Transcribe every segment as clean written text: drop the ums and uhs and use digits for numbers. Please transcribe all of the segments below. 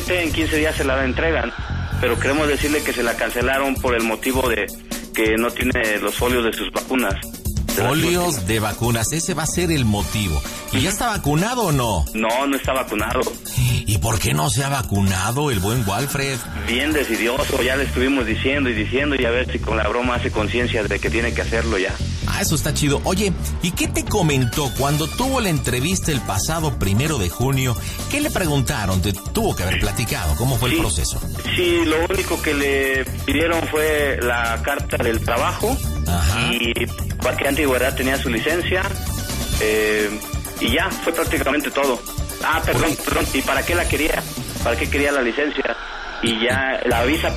supuestamente en 15 días se la entregan, pero queremos decirle que se la cancelaron por el motivo de que no tiene los folios de sus vacunas. Folios de vacunas, ese va a ser el motivo. ¿Y ya está vacunado o no? No, no está vacunado. ¿Y por qué no se ha vacunado el buen Walfred? Bien decidioso, ya le estuvimos diciendo y a ver si con la broma hace conciencia de que tiene que hacerlo ya. Ah, eso está chido. Oye, ¿y qué te comentó cuando tuvo la entrevista el pasado 1 de junio? ¿Qué le preguntaron? Te tuvo que haber platicado. ¿Cómo fue el proceso? Sí, lo único que le pidieron fue la carta del trabajo. Ajá. Y cualquier antigüedad tenía su licencia. Y ya, fue prácticamente todo. Ah, perdón. ¿Y para qué la quería? ¿Para qué quería la licencia? Y ya, la visa.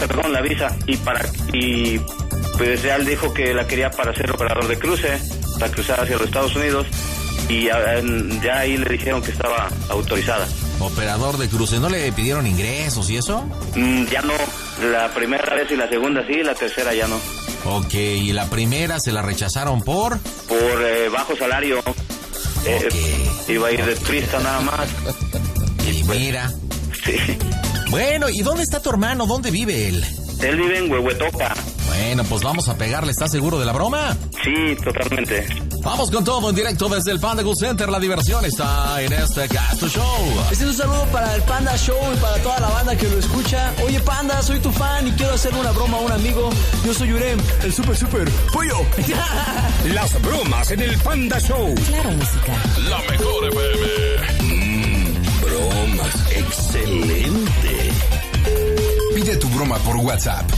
Y pues ya él dijo que la quería para ser operador de cruce, para cruzar hacia los Estados Unidos. Y ya ahí le dijeron que estaba autorizada. Operador de cruce, ¿no le pidieron ingresos y eso? Ya no. La primera vez y la segunda sí, la tercera ya no. Ok, ¿y la primera se la rechazaron por? Por bajo salario. Iba a ir de turista nada más. Y mira. Sí. Bueno, ¿y dónde está tu hermano? ¿Dónde vive él? Él vive en Huehuetoca. Bueno, pues vamos a pegarle. ¿Estás seguro de la broma? Sí, totalmente. Vamos con todo en directo desde el Panda Cool Center. La diversión está en este Casto Show. Este es un saludo para el Panda Show y para toda la banda que lo escucha. Oye, Panda, soy tu fan y quiero hacerle una broma a un amigo. Yo soy Yurem, el super pollo. Las bromas en el Panda Show. Claro, música. La mejor FM. Bromas. Excelente. Pide tu broma por WhatsApp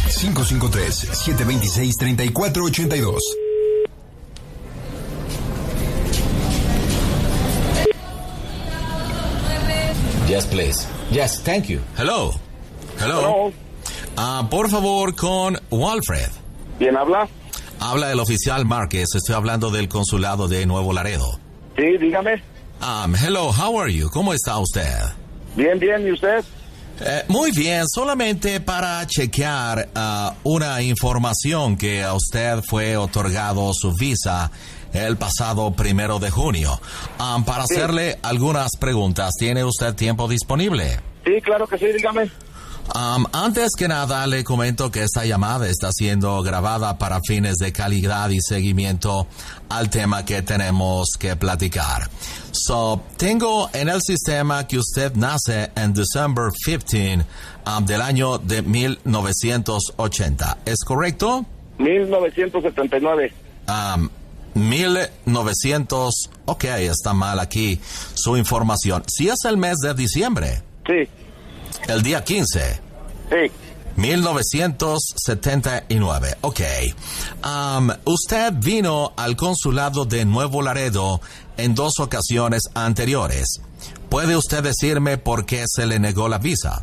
553-726-3482. Yes, please. Yes, thank you. Hello. Por favor, con Walfred. ¿Quién habla? Habla el oficial Márquez. Estoy hablando del consulado de Nuevo Laredo. Sí, dígame. Hello, how are you? ¿Cómo está usted? Bien, ¿y usted? Muy bien, solamente para chequear una información que a usted fue otorgado su visa el pasado 1 de junio. Para hacerle algunas preguntas, ¿tiene usted tiempo disponible? Sí, claro que sí, dígame. Antes que nada, le comento que esta llamada está siendo grabada para fines de calidad y seguimiento al tema que tenemos que platicar. Tengo en el sistema que usted nace en December 15 del año de 1980. ¿Es correcto? 1979. 1900... Ok, está mal aquí su información. ¿Sí es el mes de diciembre? Sí. El día 15. Sí. 1979. Ok. Usted vino al consulado de Nuevo Laredo en 2 ocasiones anteriores. ¿Puede usted decirme por qué se le negó la visa?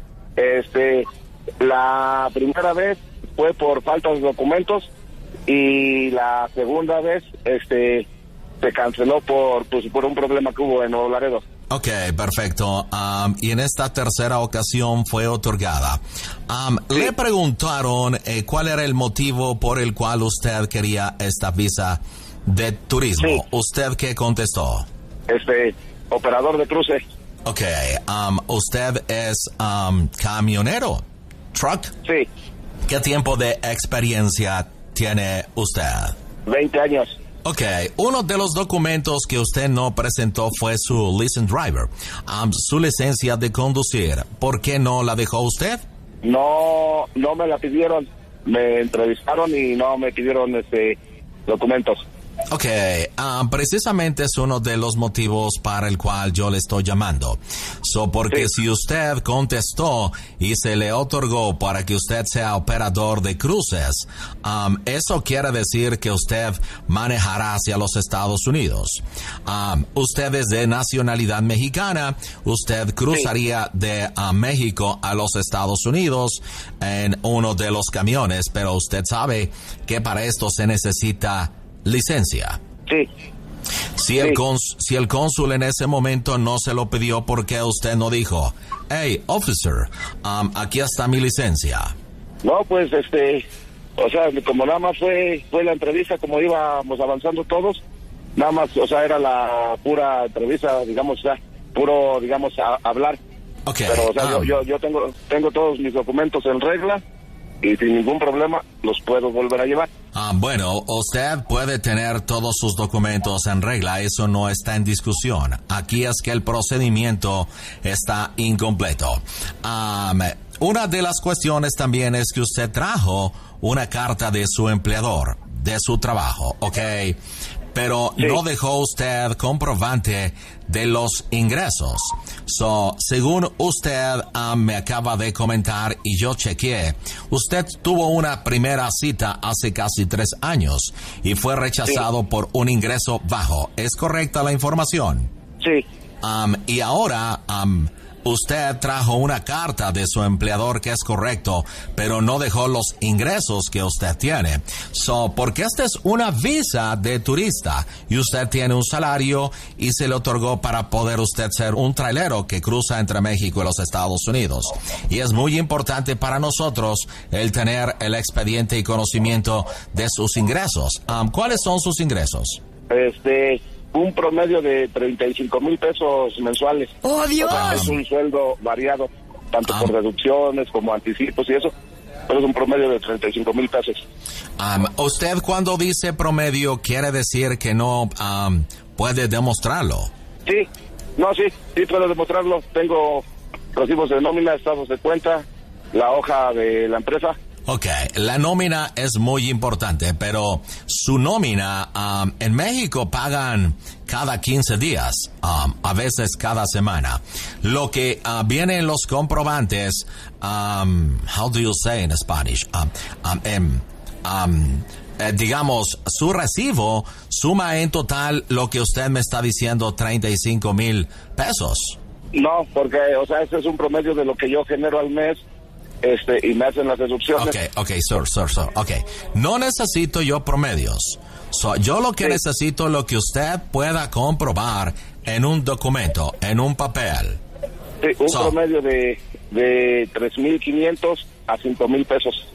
La primera vez fue por falta de documentos y la segunda vez, se canceló por un problema que hubo en Nuevo Laredo. Ok, perfecto. Y en esta tercera ocasión fue otorgada. Sí. Le preguntaron cuál era el motivo por el cual usted quería esta visa de turismo. Sí. ¿Usted qué contestó? Operador de cruce. Ok, ¿usted es camionero? ¿Truck? Sí. ¿Qué tiempo de experiencia tiene usted? 20 años. Ok, uno de los documentos que usted no presentó fue su license driver, su licencia de conducir. ¿Por qué no la dejó usted? No me la pidieron. Me entrevistaron y no me pidieron documentos. Ok, precisamente es uno de los motivos para el cual yo le estoy llamando. Porque si usted contestó y se le otorgó para que usted sea operador de cruces, eso quiere decir que usted manejará hacia los Estados Unidos. Usted es de nacionalidad mexicana, usted cruzaría de México a los Estados Unidos en uno de los camiones, pero usted sabe que para esto se necesita licencia. Sí. Si el cónsul en ese momento no se lo pidió, ¿por qué usted no dijo, hey, officer, aquí está mi licencia? No, pues, como nada más fue la entrevista, como íbamos avanzando todos, nada más, era la pura entrevista, digamos, puro, digamos, hablar. Okay. Pero, o sea, yo tengo todos mis documentos en regla y sin ningún problema los puedo volver a llevar. Bueno, usted puede tener todos sus documentos en regla, eso no está en discusión. Aquí es que el procedimiento está incompleto. Una de las cuestiones también es que usted trajo una carta de su empleador, de su trabajo, ¿ok? Pero sí, no dejó usted comprobante de los ingresos. Según usted me acaba de comentar y yo chequeé, usted tuvo una primera cita hace casi 3 años y fue rechazado por un ingreso bajo. ¿Es correcta la información? Sí. Y ahora usted trajo una carta de su empleador que es correcto, pero no dejó los ingresos que usted tiene. Porque esta es una visa de turista y usted tiene un salario y se le otorgó para poder usted ser un trailero que cruza entre México y los Estados Unidos. Y es muy importante para nosotros el tener el expediente y conocimiento de sus ingresos. ¿Cuáles son sus ingresos? Un promedio de 35,000 pesos mensuales. ¡Oh, Dios! O sea, es un sueldo variado, tanto por reducciones como anticipos y eso, pero es un promedio de 35,000 pesos. ¿Usted cuando dice promedio quiere decir que no puede demostrarlo? Sí, sí puedo demostrarlo. Tengo recibos de nómina, estados de cuenta, la hoja de la empresa. Ok, la nómina es muy importante, pero su nómina en México pagan cada 15 días, a veces cada semana. Lo que viene en los comprobantes, how do you say in Spanish? Digamos, su recibo suma en total lo que usted me está diciendo, 35,000 pesos. No, porque, o sea, este es un promedio de lo que yo genero al mes. Y me hacen las deducciones. Ok, sir. Ok. No necesito yo promedios. Yo lo que necesito es lo que usted pueda comprobar en un documento, en un papel. Sí, un promedio de 3,500 a 5,000 pesos.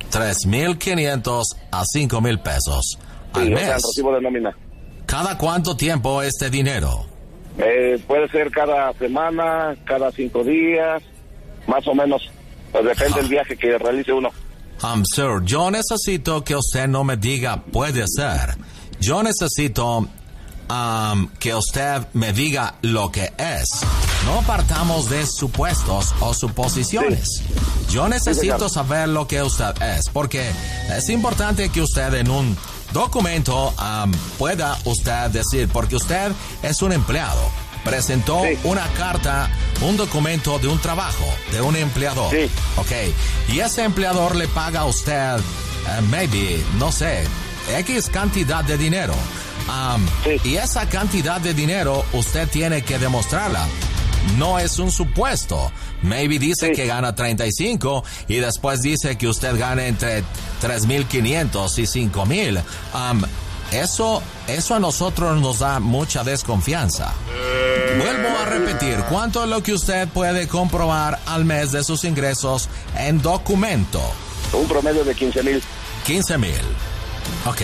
3,500 a 5,000 pesos al mes. O sea, el recibo de nómina. ¿Cada cuánto tiempo este dinero? Puede ser cada semana, cada 5 días, más o menos. Pues depende del viaje que realice uno. Sir, yo necesito que usted no me diga puede ser. Yo necesito que usted me diga lo que es. No partamos de supuestos o suposiciones. Sí. Yo necesito saber lo que usted es, porque es importante que usted en un documento pueda usted decir, porque usted es un empleado. Presentó una carta, un documento de un trabajo, de un empleador. Sí. Ok. Y ese empleador le paga a usted, no sé, X cantidad de dinero. Y esa cantidad de dinero usted tiene que demostrarla. No es un supuesto. Maybe dice que gana 35 y después dice que usted gana entre 3,500 y 5,000. Eso a nosotros nos da mucha desconfianza. Vuelvo a repetir, ¿cuánto es lo que usted puede comprobar al mes de sus ingresos en documento? Un promedio de 15,000. 15,000. Ok.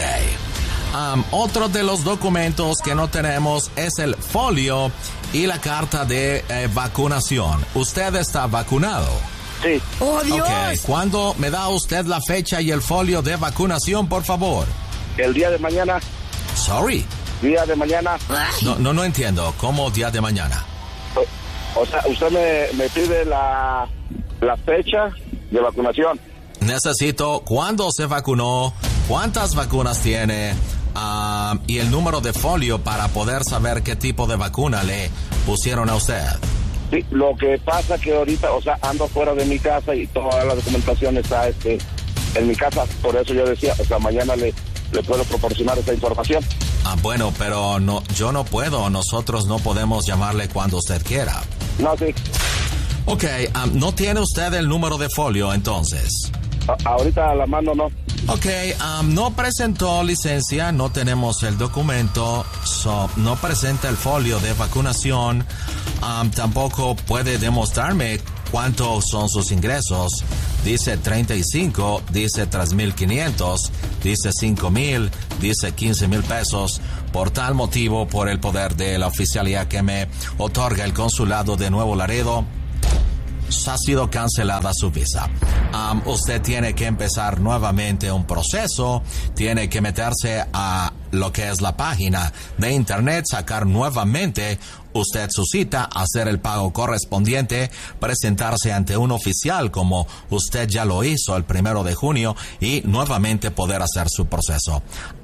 Otro de los documentos que no tenemos es el folio y la carta de vacunación. ¿Usted está vacunado? Sí. ¡Oh, Dios! Ok. ¿Cuándo me da usted la fecha y el folio de vacunación, por favor? El día de mañana. Sorry. Día de mañana. No entiendo. ¿Cómo día de mañana? O sea, usted me pide la fecha de vacunación. Necesito cuándo se vacunó, cuántas vacunas tiene y el número de folio para poder saber qué tipo de vacuna le pusieron a usted. Sí, lo que pasa que ahorita, o sea, ando fuera de mi casa y toda la documentación está en mi casa. Por eso yo decía, o sea, mañana le puedo proporcionar esa información. Bueno, pero no, yo no puedo. Nosotros no podemos llamarle cuando usted quiera. No, sí. Ok, ¿no tiene usted el número de folio entonces? Ahorita a la mano no. Ok, no presentó licencia, no tenemos el documento, no presenta el folio de vacunación, tampoco puede demostrarme cuántos son sus ingresos. Dice 35, dice 3,500, dice 5,000, dice 15,000 pesos. Por tal motivo, por el poder de la oficialía que me otorga el consulado de Nuevo Laredo, ha sido cancelada su visa. Usted tiene que empezar nuevamente un proceso, tiene que meterse a lo que es la página de internet, sacar nuevamente usted su cita, hacer el pago correspondiente, presentarse ante un oficial como usted ya lo hizo el 1 de junio y nuevamente poder hacer su proceso.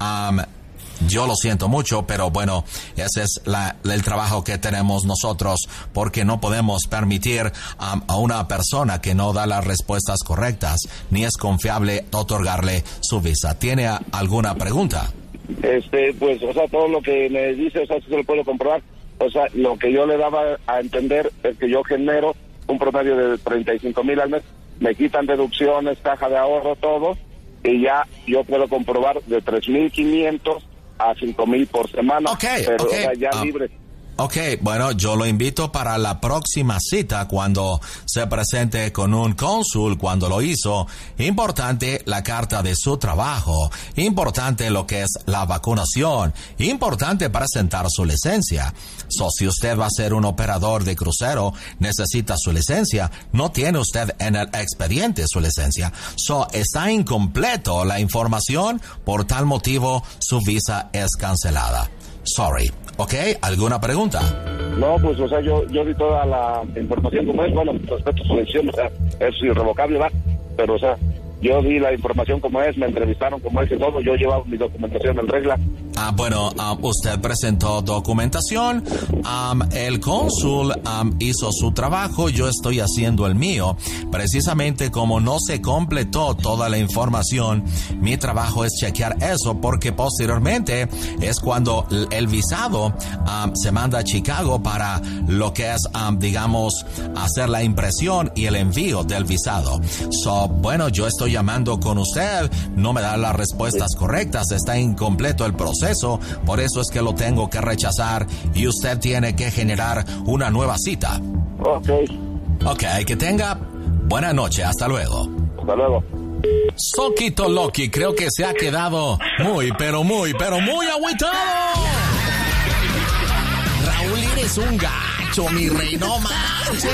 Yo lo siento mucho, pero bueno, ese es el trabajo que tenemos nosotros, porque no podemos permitir a una persona que no da las respuestas correctas, ni es confiable otorgarle su visa. ¿Tiene alguna pregunta? Pues, o sea, todo lo que me dice, o sea, sí se lo puedo comprobar. O sea, lo que yo le daba a entender es que yo genero un promedio de 35,000 al mes, me quitan deducciones, caja de ahorro, todo, y ya yo puedo comprobar de 3,500 a 5,000 por semana, pero o sea, ya libre. Ok, bueno, yo lo invito para la próxima cita cuando se presente con un cónsul, cuando lo hizo. Importante la carta de su trabajo, importante lo que es la vacunación, importante presentar su licencia. Si usted va a ser un operador de crucero, necesita su licencia. No tiene usted en el expediente su licencia. Está incompleto la información, por tal motivo su visa es cancelada. Sorry. ¿Ok? ¿Alguna pregunta? No, pues, o sea, yo di toda la información como es. Bueno, respecto a su decisión, o sea, es irrevocable, ¿va? Pero, o sea, yo di la información como es, me entrevistaron como es y todo. Yo llevaba mi documentación en regla. Bueno, usted presentó documentación. El cónsul hizo su trabajo. Yo estoy haciendo el mío. Precisamente como no se completó toda la información, mi trabajo es chequear eso, porque posteriormente es cuando el visado se manda a Chicago para lo que es, digamos, hacer la impresión y el envío del visado. Bueno, yo estoy llamando con usted, no me da las respuestas correctas, está incompleto el proceso, por eso es que lo tengo que rechazar y usted tiene que generar una nueva cita. Ok, que tenga buena noche, hasta luego. Hasta luego. Soquito Loki, creo que se ha quedado muy agüitado. Raúl, eres un gacho, mi rey, no manches.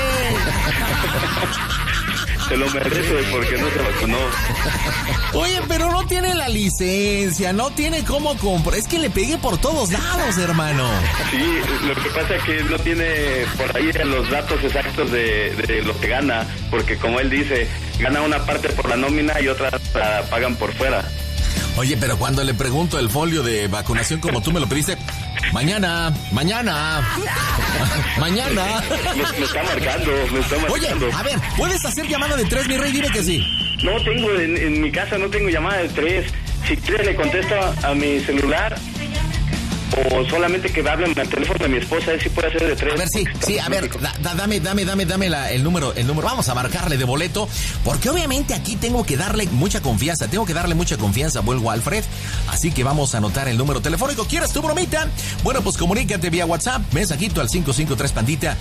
Se lo merece porque no se vacunó. Oye, pero no tiene la licencia, no tiene cómo comprar. Es que le pegué por todos lados, hermano. Sí, lo que pasa es que no tiene por ahí los datos exactos de lo que gana, porque como él dice, gana una parte por la nómina y otra la pagan por fuera. Oye, pero cuando le pregunto el folio de vacunación como tú me lo pediste, mañana. Me está marcando. Oye, a ver, ¿puedes hacer llamada de 3, mi rey? Dime que sí. No tengo, en mi casa no tengo llamada de 3. Si quieres le contesto a mi celular, o solamente que hablen al teléfono de mi esposa, a ver si puede hacer de 3. A ver, sí, a ver, dame el número. Vamos a marcarle de boleto, porque obviamente aquí tengo que darle mucha confianza, vuelvo a Alfred, así que vamos a anotar el número telefónico. ¿Quieres tu bromita? Bueno, pues comunícate vía WhatsApp, mensajito al 553-PANDITA,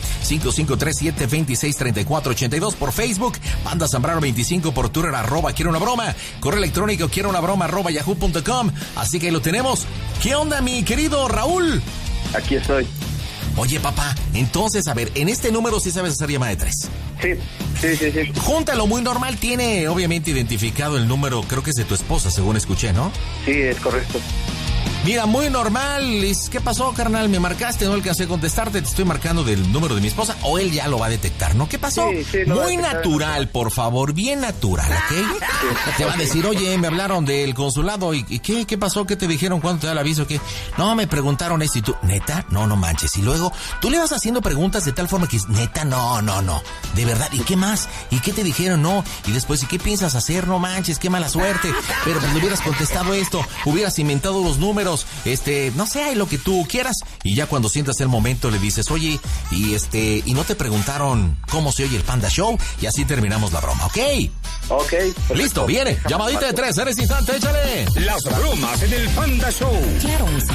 5537-263482 por Facebook, Panda Zambrano 25 por Twitter, @quiero una broma, correo electrónico quiero una broma @yahoo.com, así que ahí lo tenemos. ¿Qué onda, mi querido Raúl? Aquí estoy. Oye, papá, entonces, a ver, en este número sí sabes hacer llamada de 3. Sí. Júntalo, muy normal, tiene obviamente identificado el número, creo que es de tu esposa, según escuché, ¿no? Sí, es correcto. Mira, muy normal. ¿Qué pasó, carnal? Me marcaste, no alcancé a contestarte, te estoy marcando del número de mi esposa, o él ya lo va a detectar, ¿no? ¿Qué pasó? Sí, muy natural, por favor, bien natural, ¿ok? Te va a decir, oye, me hablaron del consulado, ¿y qué pasó? ¿Qué te dijeron? ¿Cuándo te da el aviso? ¿Qué? No, me preguntaron esto, y tú, ¿neta? No manches. Y luego, tú le vas haciendo preguntas de tal forma que, ¿neta? No. De verdad, ¿y qué más? ¿Y qué te dijeron? No. Y después, ¿y qué piensas hacer? No manches, qué mala suerte. Pero pues le hubieras contestado esto, hubieras inventado los números, no sé, lo que tú quieras. Y ya cuando sientas el momento le dices, oye, y no te preguntaron cómo se oye el Panda Show, y así terminamos la broma, ¿ok? Ok. Perfecto. Listo, viene. Llamadita de 3, eres instante, échale. Las bromas en el Panda Show. Claro.